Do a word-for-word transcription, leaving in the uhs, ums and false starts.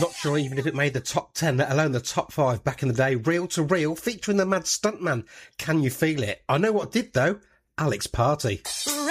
not sure even if it made the top ten, let alone the top five back in the day. Reel to Reel, featuring the Mad Stuntman. Can You Feel It? I know what did, though. Alex Party.